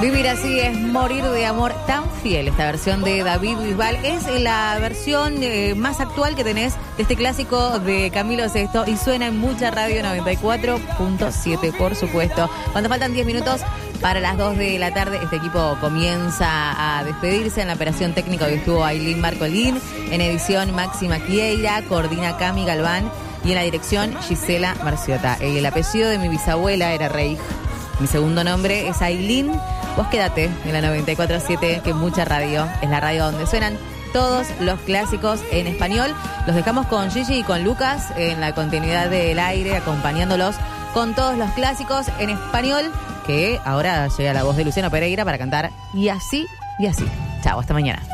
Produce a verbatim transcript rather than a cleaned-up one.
Vivir así es morir de amor tan fiel. Esta versión de David Bisbal es la versión eh, más actual que tenés de este clásico de Camilo Sesto y suena en mucha radio noventa y cuatro punto siete, por supuesto. Cuando faltan diez minutos para las dos de la tarde, este equipo comienza a despedirse. En la operación técnica hoy estuvo Ailín Marcolín, en edición Máxima Quieira, coordina Cami Galván y en la dirección Gisela Marciota. El apellido de mi bisabuela era Reij. Mi segundo nombre es Ailín. Vos quédate en la noventa y cuatro punto siete, que mucha radio es la radio donde suenan todos los clásicos en español. Los dejamos con Gigi y con Lucas en la continuidad del aire, acompañándolos con todos los clásicos en español, que ahora llega la voz de Luciano Pereira para cantar Y así, y así. Chao, hasta mañana.